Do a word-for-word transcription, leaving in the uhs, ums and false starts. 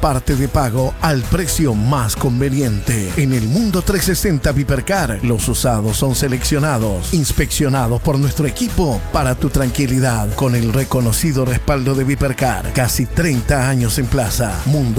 parte de pago al precio más conveniente. En el Mundo trescientos sesenta Vipercar, los usados son seleccionados, inspeccionados por nuestro equipo para tu tranquilidad, con el reconocido respaldo de Vipercar. Casi treinta años en plaza. Mundo